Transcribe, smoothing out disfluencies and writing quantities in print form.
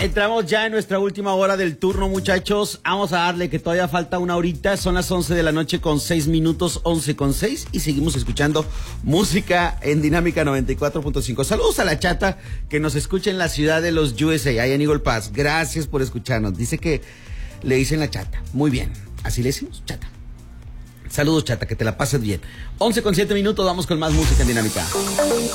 Entramos ya en nuestra última hora del turno, muchachos. Vamos a darle que todavía falta una horita. Son las 11 de la noche con 6 minutos, 11:06. Y seguimos escuchando música en Dinámica 94.5. Saludos a la chata que nos escucha en la ciudad de los USA, allá en Eagle Pass. Gracias por escucharnos. Dice que le dicen la chata. Muy bien. Así le decimos, chata. Saludos, chata, que te la pases bien. 11:07 minutos, vamos con más música en Dinámica.